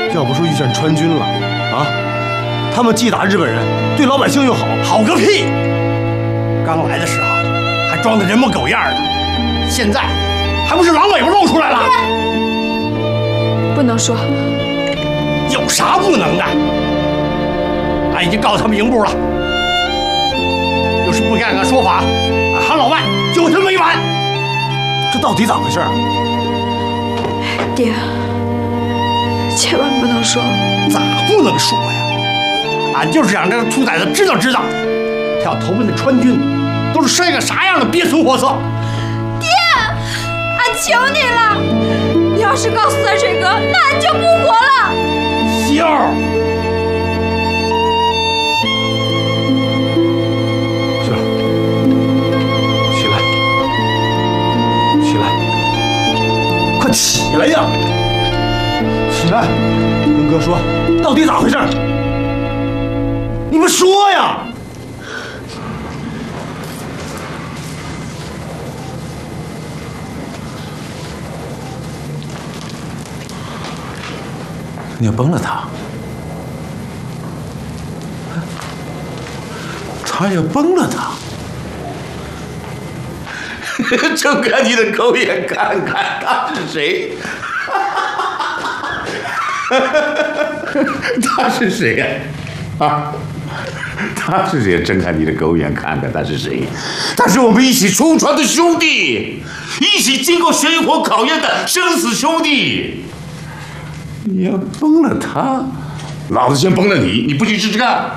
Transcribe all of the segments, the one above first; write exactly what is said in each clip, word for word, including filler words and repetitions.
要不说遇见川军了，啊，他们既打日本人，对老百姓又好， 好个屁！刚来的时候还装的人模狗样的，现在还不是狼尾巴露出来了？ 不能说。 有啥不能的？俺已经告诉他们营部了，要是不按按说法，俺韩老外就他没完。 这到底咋回事啊？ 爹，千万不能说。 咋不能说呀？俺就是让这个兔崽子知道知道，他要投奔那川军，都是生一个啥样的鳖孙货色。 爹，俺求你了，你要是告诉三水哥，那俺就不活了。 秀儿， 秀儿，起来，起来，快起来呀！起来，跟哥说，到底咋回事？你们说呀！ 你要崩了他，他要崩了他。睁开你的狗眼看看他是谁？他是谁呀？啊，他是谁？睁开你的狗眼看看他是谁？他是我们一起出船的兄弟，一起经过水火考验的生死兄弟。你要崩了他，老子先崩了你，你不去试试看？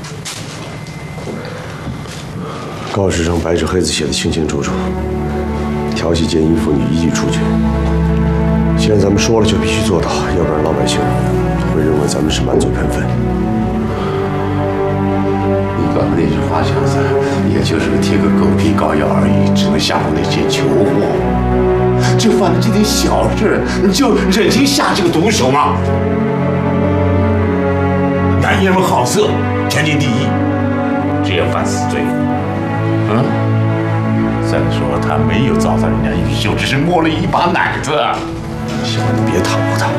告示上白纸黑字写的清清楚楚，调戏奸淫妇女一律处决。既然咱们说了，就必须做到，要不然老百姓会认为咱们是满嘴喷粪。 你搞的那句花腔子，也就是贴个狗皮膏药而已，只能吓唬那些囚货。就犯了这点小事，你就忍心下这个毒手吗？男人们好色，天经地义，只要犯死罪。嗯，再说他没有糟蹋人家玉秀，只是摸了一把奶子。 希望你别袒护他。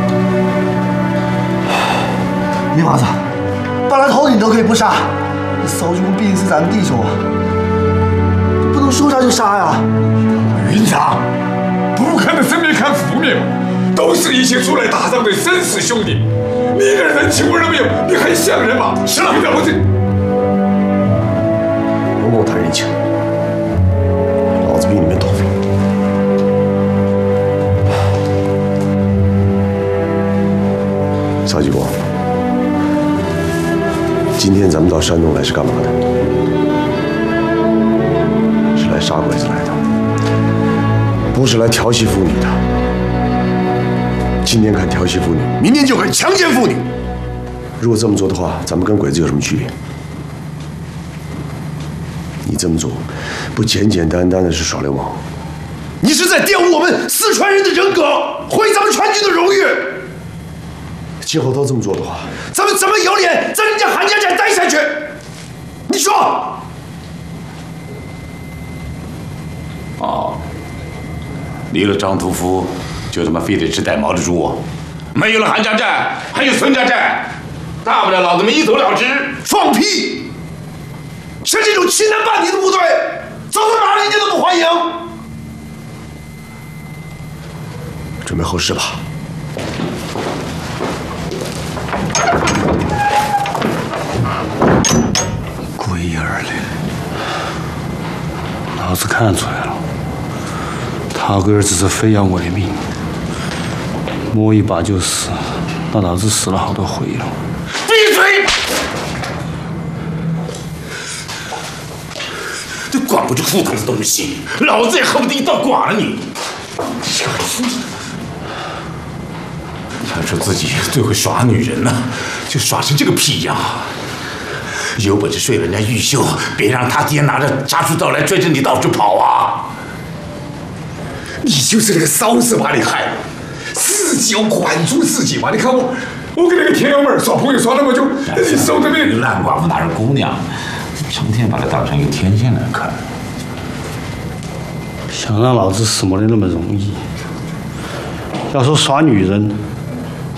李娃子，搬来头你都可以不杀，骚军毕竟是咱们弟兄啊，不能说杀就杀呀。 云长，不看的正面看负面，都是一起出来打仗的生死兄弟，你一点人情味都没有，你还像人吗？是了，了不起！ 甭跟我谈人情，老子比你们懂。曹继国，今天咱们到山东来是干嘛的？是来杀鬼子来的，不是来调戏妇女的。今天看调戏妇女，明天就看强奸妇女。如果这么做的话，咱们跟鬼子有什么区别？你这么做，不简简单单的是耍流氓，你是在玷污我们四川人的人格，毁咱们川军的荣誉。今后都这么做的话，咱们怎么有脸在人家韩家寨待下去？你说？ 哦，离了张屠夫，就他妈非得吃带毛的猪？没有了韩家寨，还有孙家寨，大不了老子们一走了之。 放屁！像这种欺男霸女的部队，早他妈人家都不欢迎。准备后事吧。 鬼儿嘞！老子看出来了，他哥儿只是非要我的命，摸一把就死，那老子死了好多回了。 闭嘴！这管不住裤裆的东西，老子也恨不得一刀剐了你！他说自己最会耍女人了，就耍成这个屁样。有本事睡人家玉秀，别让他爹拿着杀猪刀来追着你到处跑啊！ 你就是那个骚子把你害了，自己要管住自己嘛！你看我，我跟那个田幺妹耍朋友耍那么久，你受得了？ 烂寡妇哪是姑娘，成天把她当成一个天仙来看。 想让老子死没得那么容易。要说耍女人，